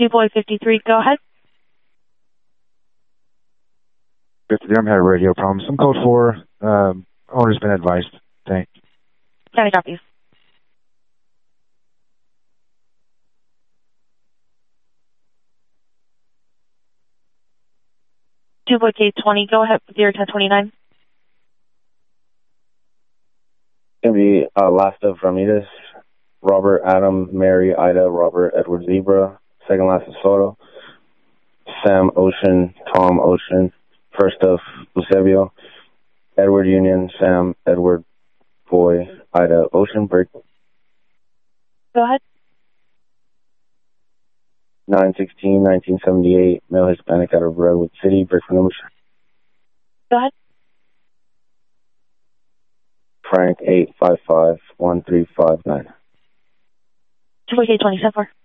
2 boy 53, go ahead. 53, I'm having a radio problem. Some code 4, owner's been advised. Thanks. County copies. Two boy K20, go ahead with your 1029. Gonna be last of Ramirez, Robert, Adam, Mary, Ida, Robert, Edward, Zebra. Second last of Soto, Sam, Ocean, Tom, Ocean. First of Eusebio, Edward, Union, Sam, Edward, Boy, Ida, Ocean, Break. Go ahead. 9/16/1978, male Hispanic out of Redwood City, break for number. Go ahead. Frank, 855-1359. 2 boy K20, 7-4.